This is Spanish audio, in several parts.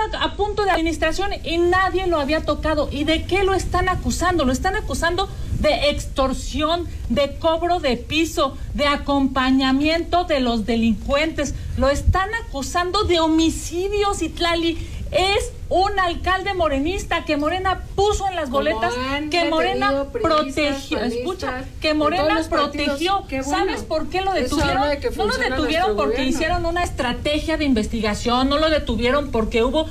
a punto de administración y nadie lo había tocado. ¿Y de qué lo están acusando? Lo están acusando de extorsión, de cobro de piso, de acompañamiento de los delincuentes. Lo están acusando de homicidios, Citlali. Es un alcalde morenista que Morena puso en las boletas, que Morena protegió, escucha, que Morena protegió. Bueno. ¿Sabes por qué lo detuvieron? No lo detuvieron porque gobierno hicieron una estrategia de investigación, no lo detuvieron porque hubo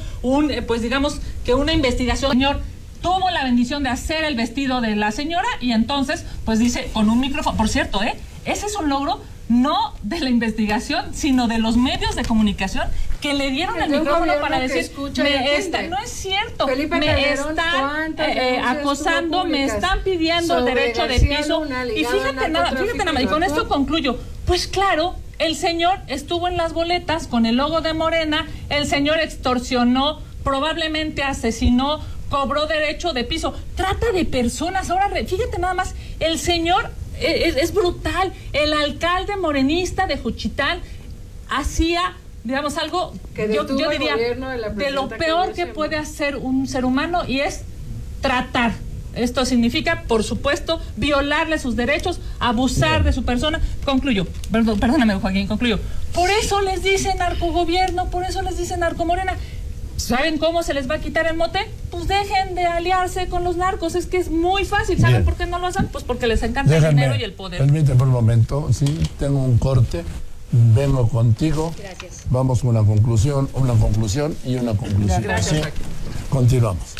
una investigación. Señor, tuvo la bendición de hacer el vestido de la señora y entonces, pues dice, con un micrófono, por cierto, ese es un logro no de la investigación, sino de los medios de comunicación que le dieron el micrófono para decir, no es cierto, Felipe me están acosando, me están pidiendo derecho de piso. Y fíjate nada, y con esto concluyo. Pues claro, el señor estuvo en las boletas con el logo de Morena, el señor extorsionó, probablemente asesinó, cobró derecho de piso, trata de personas. Ahora, fíjate nada más, el señor es brutal. El alcalde morenista de Juchitán hacía, digamos, algo que yo diría de lo peor que puede hacer un ser humano, y es tratar. Esto significa, por supuesto, violarle sus derechos, abusar de su persona. Concluyo, perdóname, Joaquín, concluyo. Por eso les dicen narcogobierno, por eso les dicen narcomorena. ¿Saben cómo se les va a quitar el mote? Pues dejen de aliarse con los narcos, es que es muy fácil. ¿Saben por qué no lo hacen? Pues porque les encanta el dinero y el poder. Permíteme por un momento, sí, tengo un corte, vengo contigo. Gracias. Vamos con una conclusión y una conclusión. Gracias. ¿Sí? Continuamos.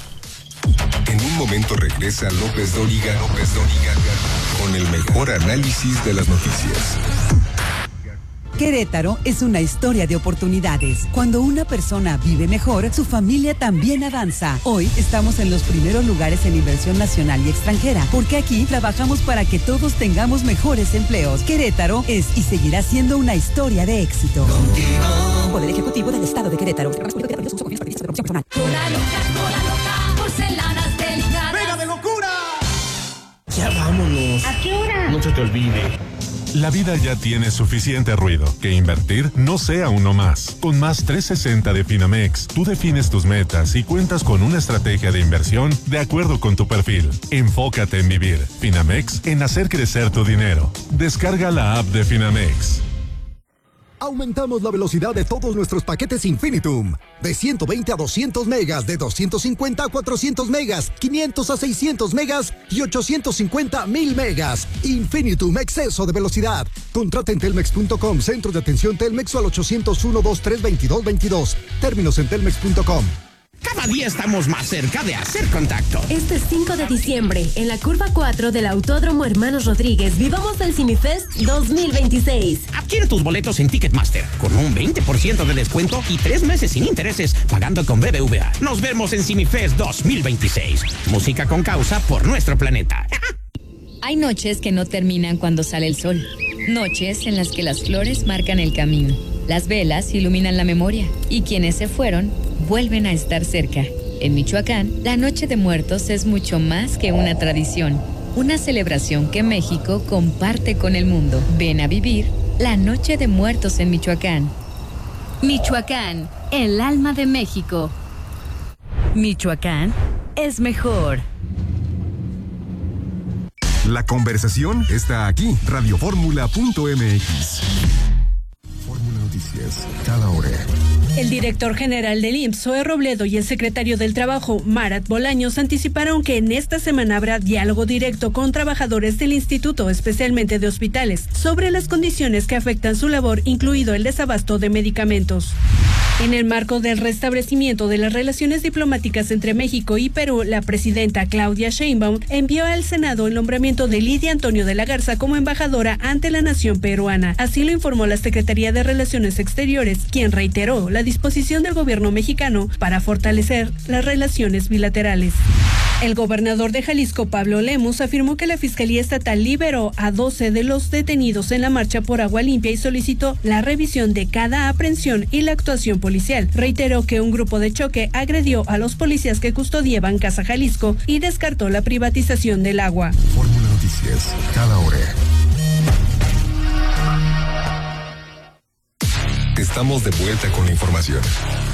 En un momento regresa López Dóriga con el mejor análisis de las noticias. Querétaro es una historia de oportunidades. Cuando una persona vive mejor, su familia también avanza. Hoy estamos en los primeros lugares en inversión nacional y extranjera, porque aquí trabajamos para que todos tengamos mejores empleos. Querétaro es y seguirá siendo una historia de éxito. Contigo. Poder Ejecutivo del Estado de Querétaro. ¡Pega de locura! Ya vámonos. ¿A qué hora? No se te olvide. La vida ya tiene suficiente ruido. Que invertir no sea uno más. Con Más 360 de Finamex, tú defines tus metas y cuentas con una estrategia de inversión de acuerdo con tu perfil. Enfócate en vivir. Finamex, en hacer crecer tu dinero. Descarga la app de Finamex. Aumentamos la velocidad de todos nuestros paquetes Infinitum. De 120 a 200 megas, de 250 a 400 megas, 500 a 600 megas y 850 a 1000 megas. Infinitum, exceso de velocidad. Contrata en telmex.com, centro de atención Telmex, o al 801-2322-22. Términos en telmex.com. Cada día estamos más cerca de hacer contacto. Este 5 de diciembre, en la curva 4 del Autódromo Hermanos Rodríguez, vivamos el CineFest 2026. Adquiere tus boletos en Ticketmaster con un 20% de descuento y 3 meses sin intereses pagando con BBVA. Nos vemos en CineFest 2026. Música con causa por nuestro planeta. Hay noches que no terminan cuando sale el sol. Noches en las que las flores marcan el camino. Las velas iluminan la memoria. Y quienes se fueron vuelven a estar cerca. En Michoacán, la Noche de Muertos es mucho más que una tradición. Una celebración que México comparte con el mundo. Ven a vivir la Noche de Muertos en Michoacán. Michoacán, el alma de México. Michoacán es mejor. La conversación está aquí. Radioformula.mx. Fórmula Noticias, cada hora. El director general del IMSS, Zoe Robledo, y el secretario del Trabajo, Marat Bolaños, anticiparon que en esta semana habrá diálogo directo con trabajadores del instituto, especialmente de hospitales, sobre las condiciones que afectan su labor, incluido el desabasto de medicamentos. En el marco del restablecimiento de las relaciones diplomáticas entre México y Perú, la presidenta Claudia Sheinbaum envió al Senado el nombramiento de Lidia Antonio de la Garza como embajadora ante la nación peruana. Así lo informó la Secretaría de Relaciones Exteriores, quien reiteró la disposición del gobierno mexicano para fortalecer las relaciones bilaterales. El gobernador de Jalisco, Pablo Lemus, afirmó que la Fiscalía Estatal liberó a 12 de los detenidos en la marcha por agua limpia y solicitó la revisión de cada aprehensión y la actuación policial. Reiteró que un grupo de choque agredió a los policías que custodiaban Casa Jalisco y descartó la privatización del agua. Fórmula Noticias, cada hora. Estamos de vuelta con la información.